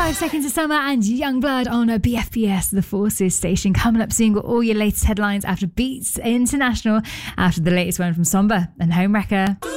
5 Seconds of Summer and Youngblood on a BFBS, the Forces station. Coming up soon, got all your latest headlines after Beats International, after the latest one from Somber and Homewrecker.